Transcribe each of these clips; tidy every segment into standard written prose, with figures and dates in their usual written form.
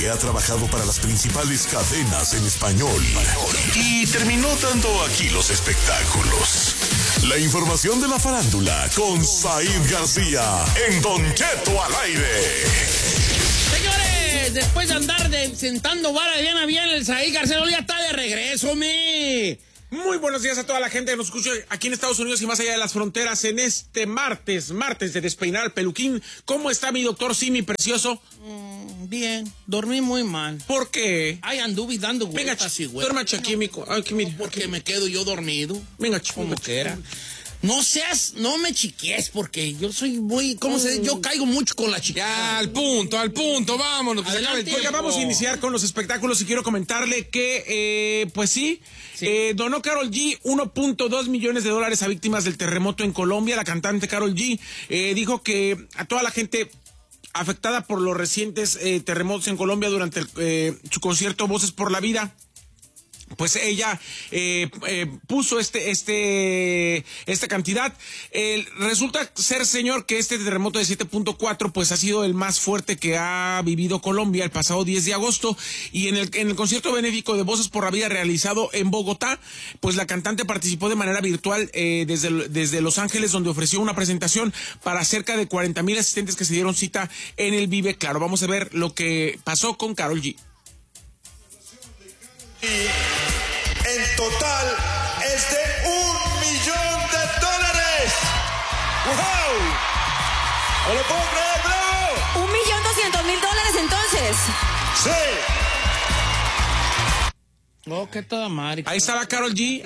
Ha trabajado para las principales cadenas en español y terminó dando aquí los espectáculos. La información de la farándula con Said García en Don Cheto al aire. Señores, después de andar sentando vara de bien, el Said García ya está de regreso, Muy buenos días a toda la gente que nos escucha aquí en Estados Unidos y más allá de las fronteras en este martes de despeinar al peluquín. ¿Cómo está mi doctor Simi precioso? Bien, dormí muy mal. ¿Por qué? Ay, anduve dando Venga, vueltas y vueltas. duerma chaquímico. Ay, que mire. Porque me quedo yo dormido. Venga, como quiera. No me chiquies, porque yo soy muy, ¿cómo se dice? Yo caigo mucho con la chica. Ya, al punto, vámonos. Que se acabe el tiempo. Oiga, vamos a iniciar con los espectáculos y quiero comentarle que, donó Karol G $1.2 millones a víctimas del terremoto en Colombia. La cantante Karol G dijo que a toda la gente afectada por los recientes terremotos en Colombia durante su concierto Voces por la Vida, pues ella puso esta cantidad. Resulta ser, señor, que este terremoto de 7.4 pues ha sido el más fuerte que ha vivido Colombia el pasado 10 de agosto. Y en el concierto benéfico de Voces por la Vida realizado en Bogotá, pues la cantante participó de manera virtual desde Los Ángeles, donde ofreció una presentación para cerca de 40,000 asistentes que se dieron cita en el Vive Claro. Vamos a ver lo que pasó con Karol G. En total es de $1 millón. ¡Wow! ¡No lo puedo creer, bravo! $1.200.000 entonces. ¡Sí! Oh, qué toda madre. Ahí estaba Karol G,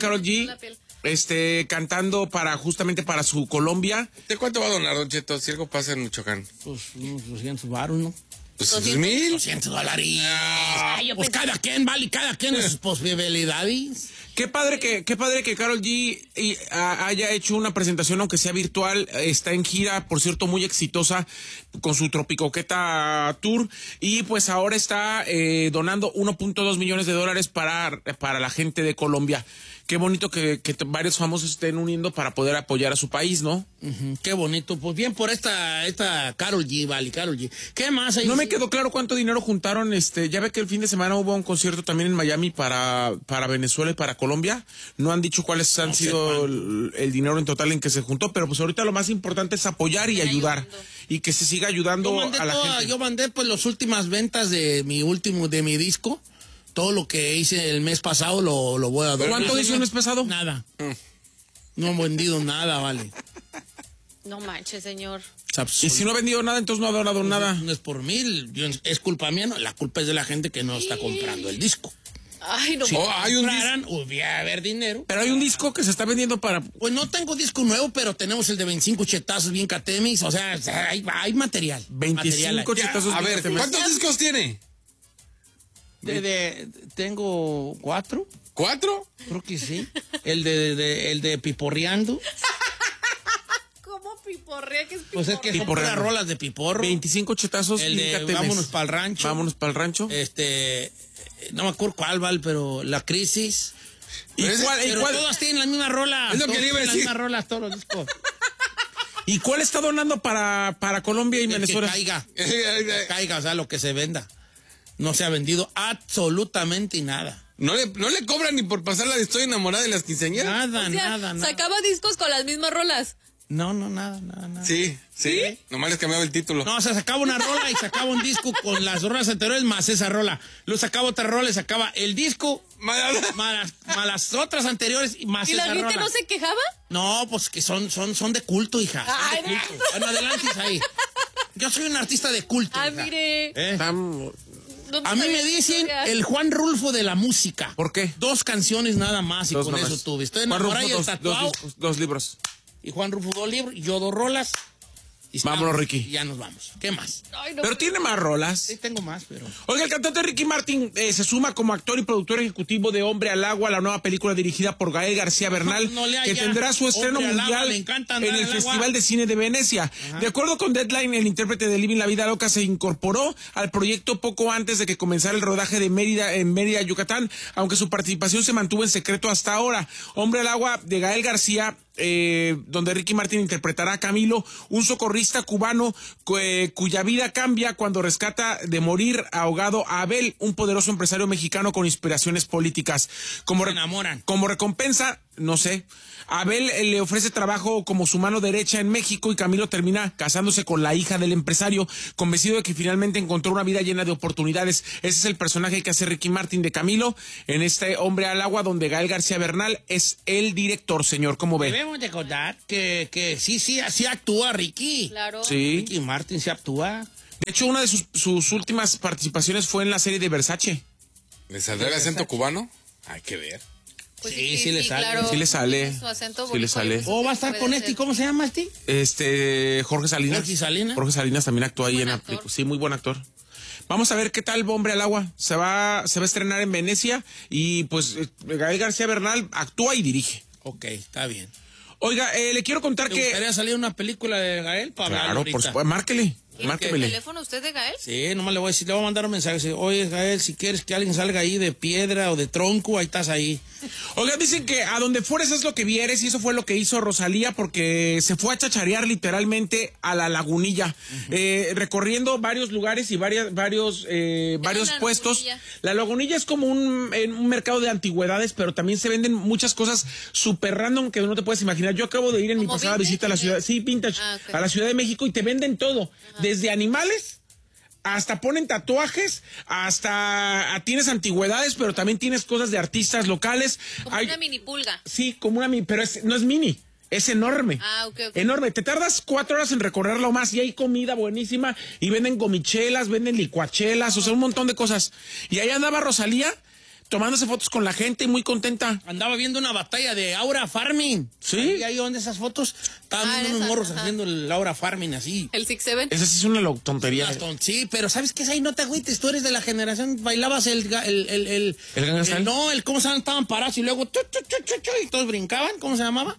cantando justamente para su Colombia. ¿De cuánto va a donar, Don Cheto, si algo pasa en Michoacán? Pues unos 200 varos, ¿no? Pues $200,000. $200. Pues cada quien sus posibilidades. Qué padre que Karol G haya hecho una presentación, aunque sea virtual. Está en gira, por cierto, muy exitosa con su Tropicoqueta Tour. Y pues ahora está donando $1.2 millones para la gente de Colombia. Qué bonito que varios famosos estén uniendo para poder apoyar a su país, ¿no? Qué bonito. Pues bien por esta Karol G, Karol G. ¿Qué más hay? No me quedó claro cuánto dinero juntaron. Ya ve que el fin de semana hubo un concierto también en Miami para Venezuela y para Colombia. No han dicho cuáles han sido el dinero en total en que se juntó, pero pues ahorita lo más importante es apoyar y ayudar. Y que se siga ayudando a la gente. Yo mandé pues las últimas ventas de mi disco. Todo lo que hice el mes pasado lo voy a dar. ¿Cuánto hizo el mes pasado? Nada. No he vendido nada, vale. No manches, señor. Y si no ha vendido nada, entonces no ha donado nada. No es por mí, es culpa mía, no. La culpa es de la gente que no está comprando el disco. Ay, no. Si hay un hubiera haber dinero. Pero hay un disco que se está vendiendo para... Pues no tengo disco nuevo, pero tenemos el de 25 chetazos bien catemis. O sea, hay material. 25 chetazos. A ver, ¿cuántos discos tiene? Tengo 4. ¿4? Creo que sí. El de Piporreando. ¿Cómo piporrea? ¿Qué es piporrea? Pues es que son puras rolas de piporro. 25 chetazos. El de Vámonos para el rancho. Vámonos para el rancho. No me acuerdo cuál, Val, pero La Crisis. Pero todas tienen la misma rola. Es lo que le iba a decir. Las mismas rolas, todos los discos. ¿Y cuál está donando para Colombia y Venezuela? Que caiga, o sea, lo que se venda. No se ha vendido absolutamente nada. ¿No le cobran ni por pasar la de Estoy enamorada de las quinceañeras? Nada. Sacaba discos con las mismas rolas. No, nada. Sí. Nomás les cambiaba el título. No, o sea, sacaba una rola y sacaba un disco con las rolas anteriores más esa rola. Luego sacaba otra rola y sacaba el disco más las otras anteriores y más esa rola. ¿Y la gente no se quejaba? No, pues que son de culto, hija. Ay, de culto. Bueno, adelante, ahí. Yo soy un artista de culto. Ah, hija. mire. A mí me dicen el Juan Rulfo de la música. ¿Por qué? 2 canciones nada más y con eso tuve. Estoy enamorado y tatuado. 2 libros. Y Juan Rulfo 2 libros y yo 2 rolas. Vámonos, Ricky. Y ya nos vamos. ¿Qué más? Ay, no. Pero tiene más rolas. Sí, tengo más, pero... Oiga, el cantante Ricky Martin se suma como actor y productor ejecutivo de Hombre al Agua, la nueva película dirigida por Gael García Bernal, que tendrá su estreno mundial en el Festival de Cine de Venecia. Ajá. De acuerdo con Deadline, el intérprete de Living la Vida Loca se incorporó al proyecto poco antes de que comenzara el rodaje de Mérida, Yucatán, aunque su participación se mantuvo en secreto hasta ahora. Hombre al Agua de Gael García donde Ricky Martin interpretará a Camilo, un socorrista cubano cuya vida cambia cuando rescata de morir ahogado a Abel, un poderoso empresario mexicano con inspiraciones políticas. Se enamoran. Como recompensa, no sé, Abel le ofrece trabajo como su mano derecha en México y Camilo termina casándose con la hija del empresario, convencido de que finalmente encontró una vida llena de oportunidades. Ese es el personaje que hace Ricky Martin de Camilo en este Hombre al Agua, donde Gael García Bernal es el director, señor. ¿Cómo ve? Debemos de contar que sí actúa Ricky. Claro. Sí. Ricky Martin sí actúa. De hecho, una de sus últimas participaciones fue en la serie de Versace. ¿Le saldrá el acento cubano? Hay que ver. Pues Sí le sale. claro. Sí le sale. Su acento Sí le boricua, sale. pues, ¿O va a estar puede con ser. este? ¿Cómo se llama este? Jorge Salinas. Jorge Salinas. También actuó ahí Buen en la actor. película. Sí, muy buen actor. Vamos a ver qué tal Hombre al Agua. Se va a estrenar en Venecia y pues Gael García Bernal actúa y dirige. Ok, está bien. Oiga, le quiero contar ¿Te que... gustaría salir una película de Gael para hablar Claro, ahorita? por supuesto. Márquele. ¿Tiene el Márquemele. teléfono usted de Gael? Sí, nomás le voy a decir, le voy a mandar un mensaje. Dice, oye, Gael, si quieres que alguien salga ahí de piedra o de tronco, ahí estás ahí. Oiga, dicen que a donde fueres es lo que vieres y eso fue lo que hizo Rosalía porque se fue a chacharear literalmente a la Lagunilla, recorriendo varios lugares y varios la puestos. Lagunilla? La Lagunilla es como un mercado de antigüedades, pero también se venden muchas cosas súper random que no te puedes imaginar. Yo acabo de ir en mi ¿Como pasada vintage, visita a la o qué? ciudad, sí, vintage, Ah, ok. a la Ciudad de México y te venden todo, desde animales hasta ponen tatuajes, hasta tienes antigüedades, pero también tienes cosas de artistas locales. Como una mini pulga. Sí, como una pero no es mini, es enorme. Ah, ok. Enorme. Te tardas 4 horas en recorrerlo más y hay comida buenísima y venden gomichelas, venden licuachelas, o sea, un montón de cosas. Y ahí andaba Rosalía tomándose fotos con la gente, muy contenta. Andaba viendo una batalla de Aura Farming. ¿Sí? Ahí donde esas fotos estaban viendo esa, unos morros ajá. haciendo el Aura Farming así. El 6-7. Esa sí es una tontería. Sí, pero ¿sabes qué es ahí? No te agüites, tú eres de la generación, bailabas el Gangnam Style? no, ¿cómo se llama? Estaban parados y luego y todos brincaban, ¿cómo se llamaba?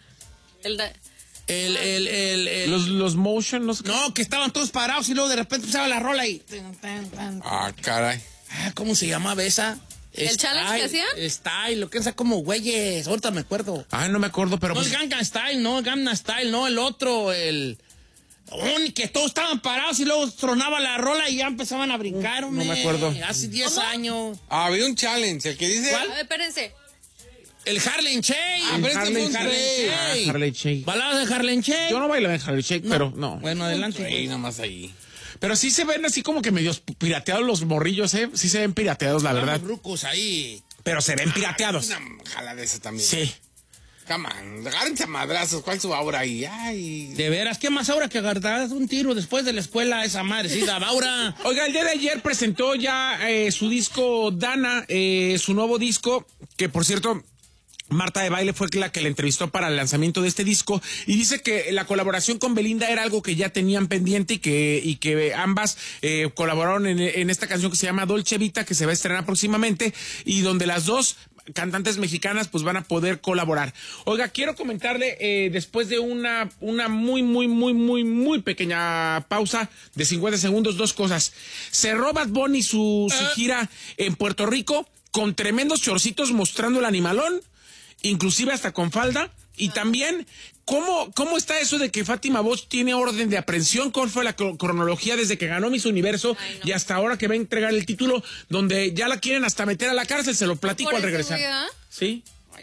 Los motion, no sé qué. No, que estaban todos parados y luego de repente empezaba la rola y... Ah, caray. ¿Cómo se llamaba esa? ¿El challenge que hacían? Style, lo que es como güeyes, ahorita me acuerdo. Ay, no me acuerdo, pero No pues... el Gangnam Style, no, el Gangnam Style, no, el otro, que todos estaban parados y luego tronaba la rola y ya empezaban a brincar, no me acuerdo. Hace 10 años. Ah, había un challenge, el que dice... ¿Cuál? Espérense. El Harlem Shake. pero este fue un Harlem Shake. Baladas de Harlem Shake. Yo no bailo en Harlem Shake, pero no. Bueno, adelante. Ahí, nomás ahí. Pero sí se ven así como que medios pirateados los morrillos, ¿eh? Sí se ven pirateados, la verdad. Los rucos ahí. Pero se ven pirateados. Una jala de esa también. Sí. Come on, agárrense a madrazos. ¿Cuál es su aura ahí? Ay. De veras, ¿qué más ahora que agarrar un tiro después de la escuela esa madrecita, Laura? Oiga, el día de ayer presentó ya su disco Dana, su nuevo disco, que por cierto... Marta de Baile fue la que le entrevistó para el lanzamiento de este disco y dice que la colaboración con Belinda era algo que ya tenían pendiente y que ambas colaboraron en esta canción que se llama Dolce Vita, que se va a estrenar próximamente y donde las dos cantantes mexicanas pues van a poder colaborar. Oiga, quiero comentarle después de una muy pequeña pausa de 50 segundos, dos cosas. Cerró Bad Bunny su gira en Puerto Rico con tremendos chorcitos mostrando el animalón, inclusive hasta con falda, y también, ¿cómo está eso de que Fátima Bosch tiene orden de aprehensión? ¿Cuál fue la cronología desde que ganó Miss Universo y hasta ahora que va a entregar el título, donde ya la quieren hasta meter a la cárcel? Se lo platico al regresar. ¿Sí?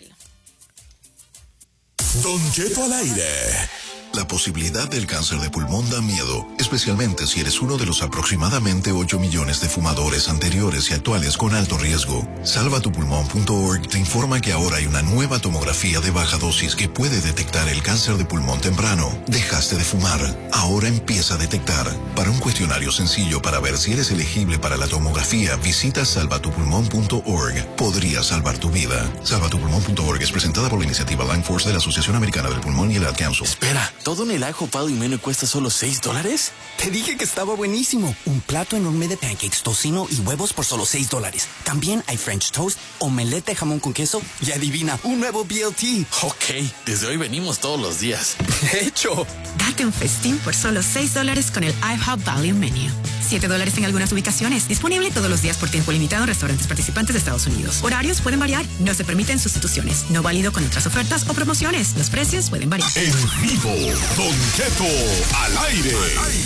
Don Cheto al aire. La posibilidad del cáncer de pulmón da miedo, especialmente si eres uno de los aproximadamente 8 millones de fumadores anteriores y actuales con alto riesgo. Salvatupulmón.org te informa que ahora hay una nueva tomografía de baja dosis que puede detectar el cáncer de pulmón temprano. Dejaste de fumar, ahora empieza a detectar. Para un cuestionario sencillo para ver si eres elegible para la tomografía, visita salvatupulmón.org. Podría salvar tu vida. Salvatupulmón.org es presentada por la iniciativa Lung Force de la Asociación Americana del Pulmón y el Ad Council. Espera, ¿todo en el ajo Paddy Menu cuesta solo $6? Te dije que estaba buenísimo. Un plato enorme de pancakes, tocino y huevos por solo $6. También hay French toast, omelette de jamón con queso y adivina, un nuevo BLT. Ok, desde hoy venimos todos los días. De hecho. Date un festín por solo $6 con el IHOP Value Menu. $7 en algunas ubicaciones. Disponible todos los días por tiempo limitado en restaurantes participantes de Estados Unidos. Horarios pueden variar. No se permiten sustituciones. No válido con otras ofertas o promociones. Los precios pueden variar. En vivo, Don Cheto al aire.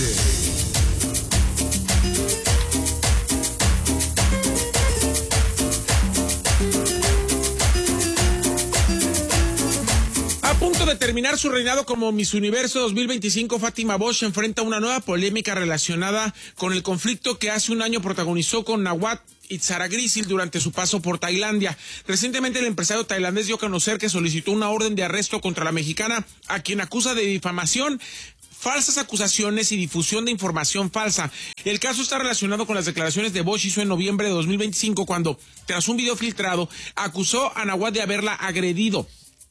A punto de terminar su reinado como Miss Universo 2025, Fátima Bosch enfrenta una nueva polémica relacionada con el conflicto que hace un año protagonizó con Nawat Itzaragrisil durante su paso por Tailandia. Recientemente el empresario tailandés dio a conocer que solicitó una orden de arresto contra la mexicana, a quien acusa de difamación, falsas acusaciones y difusión de información falsa. El caso está relacionado con las declaraciones de Bosch hizo en noviembre de 2025 cuando, tras un video filtrado, acusó a Nawat de haberla agredido.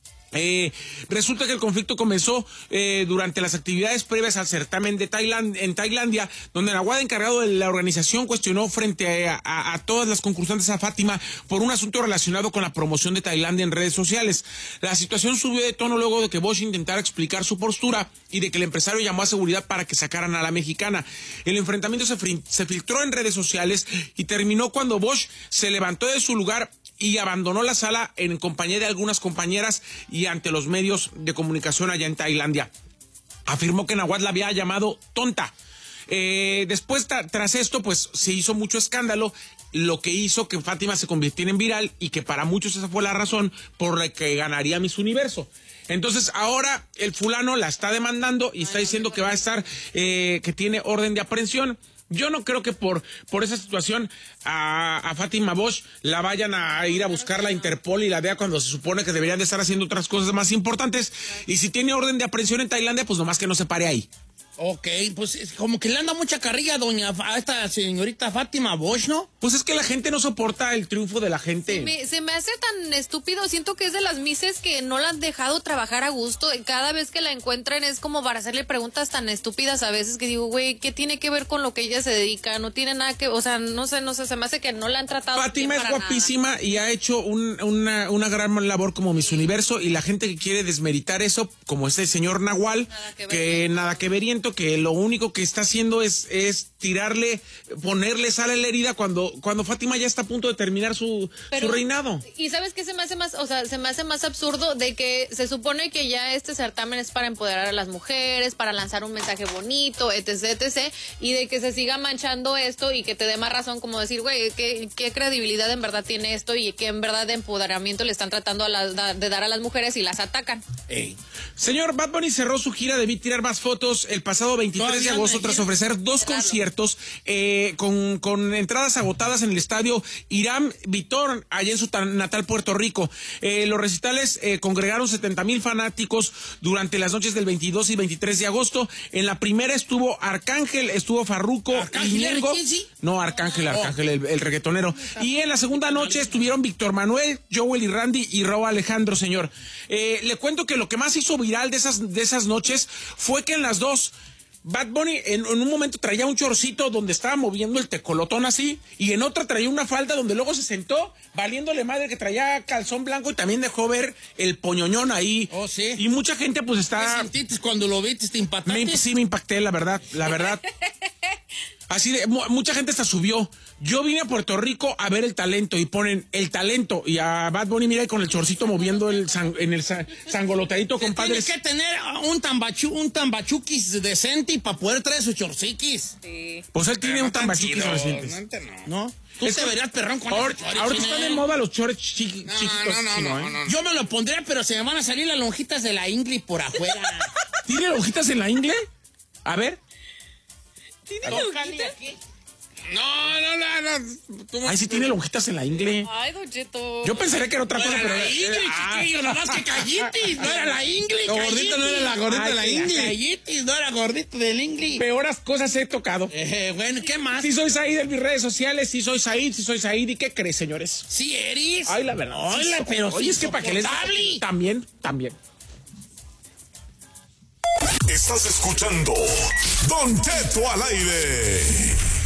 Resulta que el conflicto comenzó durante las actividades previas al certamen de en Tailandia, donde Nawat, encargado de la organización, cuestionó frente a todas las concursantes a Fátima por un asunto relacionado con la promoción de Tailandia en redes sociales. La situación subió de tono luego de que Bosch intentara explicar su postura y de que el empresario llamó a seguridad para que sacaran a la mexicana. El enfrentamiento se filtró en redes sociales y terminó cuando Bosch se levantó de su lugar y abandonó la sala en compañía de algunas compañeras y ante los medios de comunicación allá en Tailandia. Afirmó que Nawat la había llamado tonta. Después, tras esto, pues se hizo mucho escándalo, lo que hizo que Fátima se convirtiera en viral y que para muchos esa fue la razón por la que ganaría Miss Universo. Entonces ahora el fulano la está demandando y está diciendo que va a estar, que tiene orden de aprehensión. Yo no creo que por esa situación a Fátima Bosch la vayan a ir a buscar la Interpol y la DEA cuando se supone que deberían de estar haciendo otras cosas más importantes. Y si tiene orden de aprehensión en Tailandia, pues nomás que no se pare ahí. Ok, pues como que le anda mucha carrilla a esta señorita Fátima Bosch, ¿no? Pues es que la gente no soporta el triunfo de la gente. Se me hace tan estúpido, siento que es de las misses que no la han dejado trabajar a gusto. Cada vez que la encuentran es como para hacerle preguntas tan estúpidas a veces que digo, güey, ¿qué tiene que ver con lo que ella se dedica? No tiene nada que, o sea, no sé, se me hace que no la han tratado. Fátima es guapísima nada. Y ha hecho una gran labor como Miss Universo, y la gente que quiere desmeritar eso, como este señor Nahual, nada que veriento, que lo único que está haciendo es tirarle, ponerle sal a la herida cuando Fátima ya está a punto de terminar su reinado. Y ¿sabes qué se me hace más? O sea, se me hace más absurdo de que se supone que ya este certamen es para empoderar a las mujeres, para lanzar un mensaje bonito, etc, y de que se siga manchando esto y que te dé más razón como decir, güey, ¿qué credibilidad en verdad tiene esto y qué en verdad de empoderamiento le están tratando de dar a las mujeres y las atacan? Señor, Bad Bunny cerró su gira de Vi Tirar Más Fotos el pasado 23 de agosto tras ofrecer 2 conciertos con entradas agotadas en el estadio Irán Vitor, allá en su natal Puerto Rico. Los recitales congregaron 70,000 fanáticos durante las noches del 22 y 23 de agosto. En la primera estuvo Arcángel, estuvo Farruko, Ñengo. No, Arcángel, el reggaetonero. Y en la segunda noche estuvieron Víctor Manuel, Joel y Randy y Raúl Alejandro, señor. Le cuento que lo que más hizo viral de esas noches fue que en las dos Bad Bunny en un momento traía un chorcito donde estaba moviendo el tecolotón así, y en otra traía una falda donde luego se sentó valiéndole madre que traía calzón blanco y también dejó ver el poñoñón ahí. Oh, sí. Y mucha gente pues está... ¿Qué sentiste cuando lo viste? ¿Te impactaste? Sí, me impacté, la verdad. Así de, mucha gente hasta subió. Yo vine a Puerto Rico a ver el talento y ponen el talento y a Bad Bunny, mira, con el chorcito moviendo en el sangolotadito, compadre. Tiene que tener un tambachuquis decente para poder traer sus chorciquis. Sí. Pues él tiene un tambachuquis reciente. ¿No? Tú te verías perrón con ahorita están de moda los chores chiquitos. No. Yo me lo pondría, pero se me van a salir las lonjitas de la ingle por afuera. ¿Tiene lonjitas en la ingle? A ver. ¿Tiene lonjitas? No. Ay, sí tiene lonjitas en la ingle. Ay, Don Cheto. Yo pensaría que era otra cosa, pero... La ingle, chiquillo, nada más que callitis, no era la ingle. Lo gordito no era la gordita de la ingle. Callitis, no era gordito del ingle. Peoras cosas he tocado. Bueno, ¿qué más? Sí soy Said en mis redes sociales, sí soy Said. ¿Y qué crees, señores? Sí eres. Ay, la verdad. Hola, pero oye, es que para que les... También. Estás escuchando Don Cheto al aire.